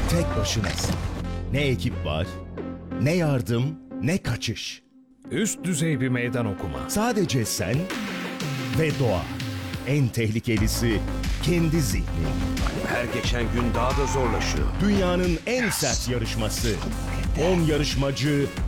Tek başınasın. Ne ekip var, ne yardım, ne kaçış. Üst düzey bir meydan okuma. Sadece sen ve doğa. En tehlikelisi kendi zihnin. Her geçen gün daha da zorlaşıyor. Dünyanın en sert yarışması. 10 yarışmacı,